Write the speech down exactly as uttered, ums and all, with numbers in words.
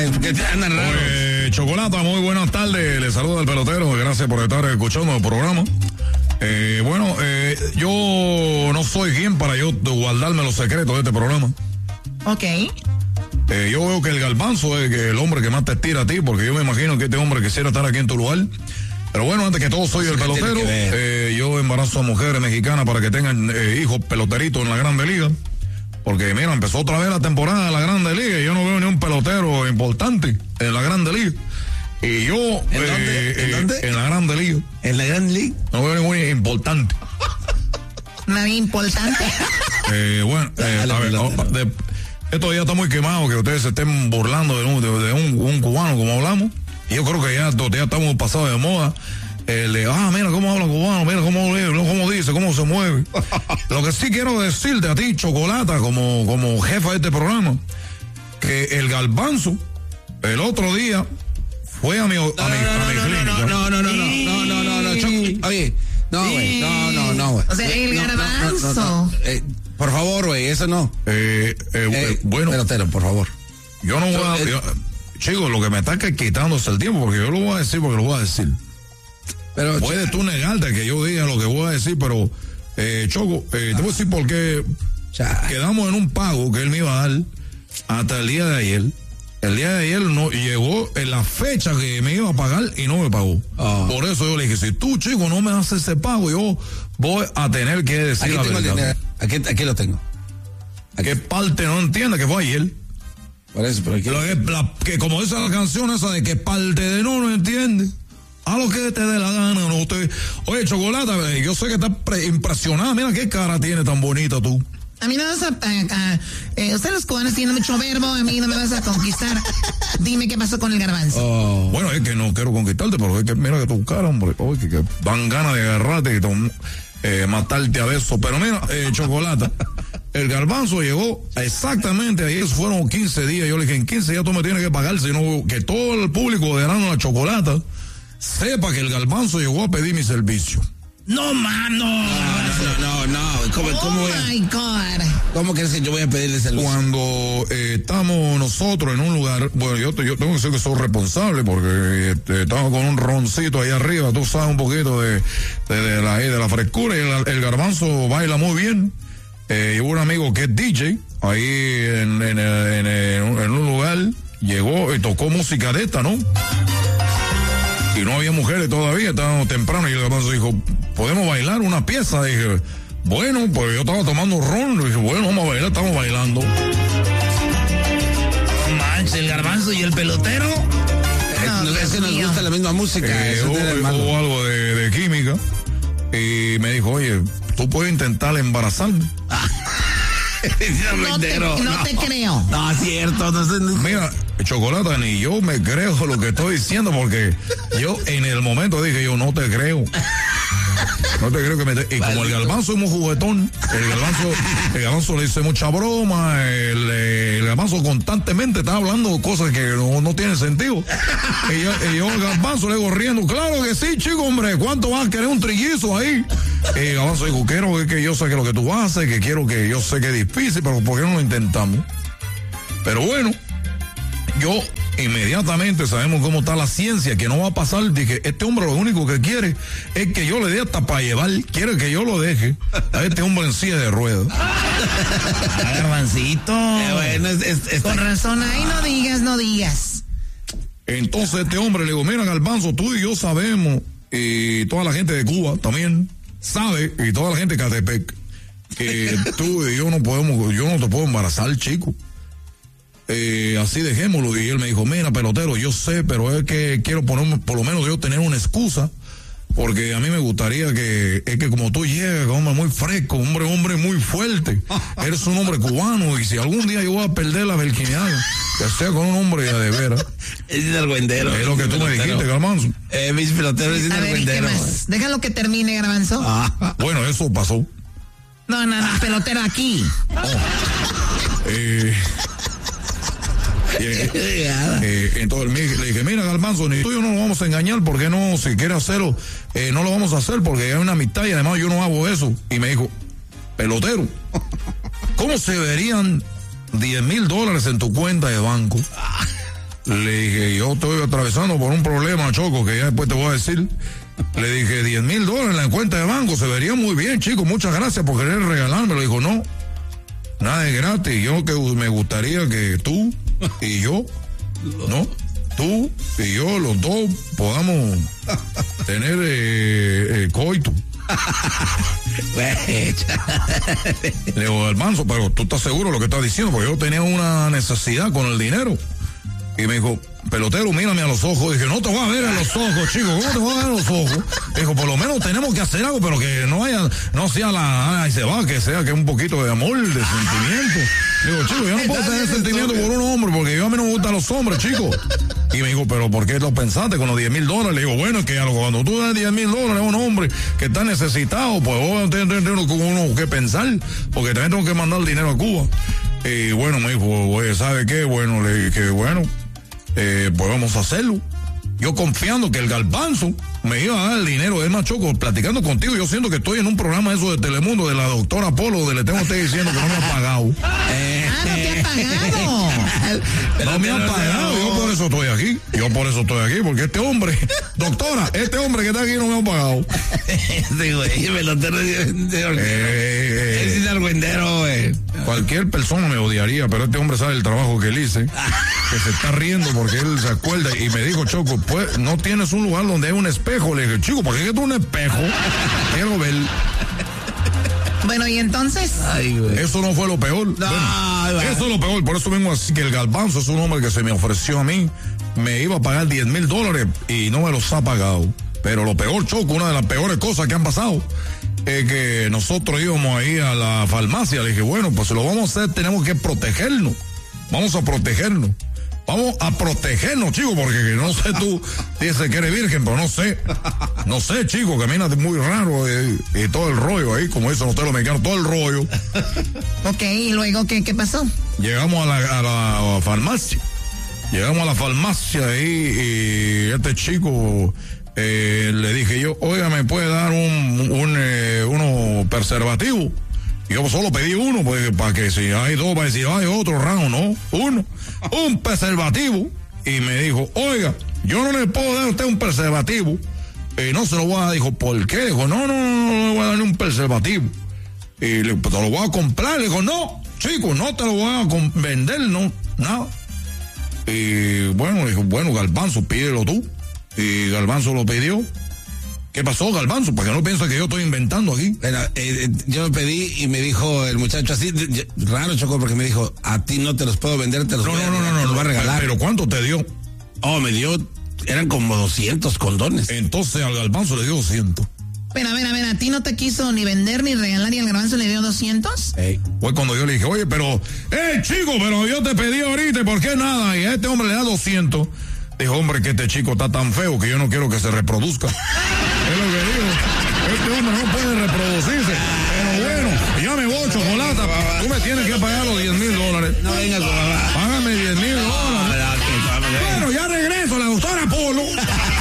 Porque te andan raro. Oye, Chocolata, muy buenas tardes. Les saluda el pelotero. Gracias por estar escuchando el programa. Eh, bueno, eh, yo no soy quien para yo guardarme los secretos de este programa. Ok. Eh, yo veo que el Garbanzo es que el hombre que más te estira a ti, porque yo me imagino que este hombre quisiera estar aquí en tu lugar. Pero bueno, antes que todo, soy el pelotero. Eh, yo embarazo a mujeres mexicanas para que tengan eh, hijos peloteritos en la Grande Liga. Porque mira, empezó otra vez la temporada de la Grande Liga y yo no veo ni un pelotero importante en la Grande Liga. Y yo... ¿En dónde? Eh, ¿En dónde? En la Grande Liga. ¿En la Grande Liga? No veo ningún importante. Nada importante. eh, bueno, eh, Dale, a ver, pelotero. oh, de, esto ya está muy quemado, que ustedes se estén burlando de un, de, de un, un cubano como hablamos. Y yo creo que ya, ya estamos pasados de moda. El de, ah, mira cómo habla cubano, mira cómo, cómo dice, cómo se mueve. Lo que sí quiero decirte a ti, Chocolata, como, como jefa de este programa, que el Garbanzo, el otro día, fue a mi, a mi, a mi clínica. No, no, no, no, no, no, no, no, Choco. Oye, no, güey, no, no, no, güey. O sea, el No, no, no, Garbanzo. no, no. Eh, por favor, güey, eso no. Eh, eh, Eh, bueno, pelotero, por favor. yo no voy a... eh, yo- chicos, lo que me está quitando es el tiempo, porque yo lo voy a decir porque lo voy a decir. Pero, Puedes tú negarte que yo diga lo que voy a decir, pero, eh, Choco, eh, te voy a decir por qué cha, quedamos en un pago que él me iba a dar hasta el día de ayer. El día de ayer no llegó en la fecha que me iba a pagar y no me pagó. Oh. Por eso yo le dije, si tú, chico, no me haces ese pago, yo voy a tener que decir aquí la tengo el verdad. dinero. Aquí, aquí lo tengo. ¿Qué parte no entiende que fue ayer? Por eso, pero aquí. Lo que, la- que como dice la canción esa de que parte de no, no entiende. A lo que te dé la gana, no usted. Oye, Chocolata, eh, yo sé que estás pre- impresionada. Mira qué cara tiene tan bonita tú. A mí no vas a... a- a- eh, ustedes los cubanos tienen mucho verbo, a mí no me vas a conquistar. Dime qué pasó con el Garbanzo. Oh. Bueno, es que no quiero conquistarte, pero es que mira que tu cara, hombre. Oye, que, que dan ganas de agarrarte y tom- eh, matarte a besos. Pero mira, eh, Chocolata, el Garbanzo llegó exactamente ayer, fueron quince días. Yo le dije, en quince días tú me tienes que pagar, sino que todo el público de Grano la Chocolata sepa que el Garbanzo llegó a pedir mi servicio. No, mano. No, no, no. ¿Cómo, cómo, Oh voy a- my God. ¿Cómo crees que yo voy a pedirle servicio? Cuando eh, estamos nosotros en un lugar, bueno, yo, te- yo tengo que decir que soy responsable porque este, estamos con un roncito ahí arriba, tú sabes un poquito de, de, de la, de la frescura y el, el Garbanzo baila muy bien. Eh, y un amigo que es D J ahí en, en, en, en, en un lugar, llegó y tocó música de esta, ¿no? Y no había mujeres todavía, estábamos temprano y el Garbanzo dijo, ¿podemos bailar una pieza? Dije, bueno, pues yo estaba tomando ron, le dije, bueno, vamos a bailar, estamos bailando. Manches, el Garbanzo y el pelotero. Eh, No, no, es que Dios nos mío. gusta la misma música. Eh, eso hubo, tiene de malo. hubo algo de, de química y me dijo, oye, tú puedes intentar embarazarme. No te, no te creo. No, es cierto. No sé, no- Mira, Chocolata, ni yo me creo lo que estoy diciendo porque yo en el momento dije, yo no te creo. No te creo que me... te- Y como el Garbanzo es muy juguetón, el Garbanzo, el Garbanzo le dice mucha broma, el, el Garbanzo constantemente está hablando cosas que no, no tienen sentido. Y yo, y yo al Garbanzo le digo riendo, claro que sí, chico, hombre, ¿cuánto vas a querer un trillizo ahí? Y el Garbanzo dijo, quiero que, que yo sé que lo que tú haces, que quiero que yo sé que es difícil, pero ¿por qué no lo intentamos? Pero bueno, yo inmediatamente sabemos cómo está la ciencia, que no va a pasar. Dije, este hombre lo único que quiere es que yo le dé hasta para llevar, quiere que yo lo deje a este hombre en silla de ruedas. Ah, Garbancito. Eh, bueno, es, es- es- Con razón, ahí no digas, no digas. Entonces este hombre le digo, mira Garbanzo, tú y yo sabemos, y toda la gente de Cuba también sabe, y toda la gente de Catepec, que tú y yo no podemos, yo no te puedo embarazar, chico. Eh, así dejémoslo. Y él me dijo, mira, pelotero, yo sé, pero es que quiero poner, por lo menos yo tener una excusa, porque a mí me gustaría que, es que como tú llegas, hombre muy fresco, hombre, hombre muy fuerte, eres un hombre cubano, y si algún día yo voy a perder la virginidad, que sea con un hombre ya de veras. es sinvergüendero. Es lo que tú me dijiste, Garbanzo. Eh, mis peloteros es A ver, ¿y qué sinvergüendero. más? Déjalo que termine, Garbanzo. Ah, Bueno, eso pasó. No, no, no, pelotero aquí. Eh, y, eh, eh, entonces me- le dije, mira Garbanzo, ni tú y yo no lo vamos a engañar, porque no, si quieres hacerlo, eh, no lo vamos a hacer porque hay una amistad y además yo no hago eso. Y me dijo, pelotero, ¿cómo se verían diez mil dólares en tu cuenta de banco Le dije, yo estoy atravesando por un problema, Choco, que ya después te voy a decir. Le dije, diez mil dólares en la cuenta de banco, se vería muy bien, chico, muchas gracias por querer regalarme. Le dijo, no, nada es gratis, yo que me gustaría que tú y yo, ¿no? Tú y yo, los dos, podamos tener eh, eh, coito. Le digo, Garbanzo, pero tú estás seguro de lo que estás diciendo, porque yo tenía una necesidad con el dinero. Y me dijo, pelotero, mírame a los ojos. Dije, no te voy a ver a los ojos, chico, ¿cómo te voy a ver a los ojos? Dijo, por lo menos tenemos que hacer algo, pero que no haya, no sea la, ay, se va, que sea que un poquito de amor, de sentimiento. Digo, chico, yo no puedo tener sentimiento por un hombre, porque yo a mí no me gustan los hombres, chico. Y me dijo, pero ¿por qué lo pensaste con los diez mil dólares? Le digo, bueno, es que cuando tú das diez mil dólares a un hombre que está necesitado, pues vos tenés uno que pensar, porque también tengo que mandar el dinero a Cuba. Y bueno, me dijo, oye, ¿sabe qué? Bueno, le dije, bueno, eh, pues vamos a hacerlo. Yo confiando que el Garbanzo me iba a dar el dinero. Es más, Choco, platicando contigo, yo siento que estoy en un programa eso de Telemundo, de la doctora Polo, donde le tengo a usted diciendo que no me ha pagado. Eh, ah, no te ha pagado. No me ha pagado, yo por eso estoy aquí. Yo por eso estoy aquí, porque este hombre, doctora, este hombre que está aquí no me ha pagado. Sí, güey, pelotero. Eh, Es algüendero, güey. Cualquier persona me odiaría, pero este hombre sabe el trabajo que él hice, que se está riendo porque él se acuerda y me dijo, Choco, pues no tienes un lugar donde hay un espejo. Le dije, chico, ¿por qué tú un espejo? Quiero ver. Bueno, y entonces. Ay, güey. Eso no fue lo peor. No, bueno, eso es lo peor, por eso vengo así, que el Garbanzo es un hombre que se me ofreció a mí, me iba a pagar diez mil dólares y no me los ha pagado. Pero lo peor, Choco, una de las peores cosas que han pasado, es que nosotros íbamos ahí a la farmacia. Le dije, bueno, pues si lo vamos a hacer, tenemos que protegernos. Vamos a protegernos. Vamos a protegernos, chico, porque no sé, tú dices que eres virgen, pero no sé. No sé, chico, caminas muy raro y, y todo el rollo ahí, como dicen ustedes los mexicanos, todo el rollo. Ok, y luego, ¿qué, qué pasó? Llegamos a la, a la farmacia. Llegamos a la farmacia ahí y este chico, eh, le dije yo, oiga, ¿me puede dar un, un eh, uno preservativo? Y yo solo pedí uno, pues, para que si hay dos, para decir, hay otro round, no, uno, un preservativo. Y me dijo, oiga, yo no le puedo dar a usted un preservativo, y no se lo voy a dar. Dijo, ¿por qué? Dijo, no, no, no, no le voy a dar ni un preservativo. Y le pues, te lo voy a comprar. Le dijo, no, chico, no te lo voy a vender, no, nada. Y bueno, dijo, bueno, Garbanzo, pídelo tú. Y Garbanzo lo pidió. ¿Qué pasó, Garbanzo? Porque no piensa que yo estoy inventando aquí. Bueno, eh, yo lo pedí y me dijo el muchacho así, yo, raro, Choco, porque me dijo, a ti no te los puedo vender, te los No, voy a, no, no, no, te no, los voy a regalar. Pero ¿cuánto te dio? Oh, me dio, eran como doscientos condones. Entonces al Garbanzo le dio doscientos. Pero a ver, a ver, ¿a ti no te quiso ni vender ni regalar y al Garbanzo le dio doscientos? Hey. Fue cuando yo le dije, oye, pero, eh, chico, pero yo te pedí ahorita, ¿y por qué nada? Y a este hombre le da doscientos. Dijo, hombre, que este chico está tan feo que yo no quiero que se reproduzca. Es lo que digo. Este hombre no puede reproducirse. Pero bueno, ya me voy, Chocolata. Tú me tienes que pagar los diez mil dólares. No vengas, Págame diez mil dólares. Bueno, Bueno, ya regreso, la doctora Polo.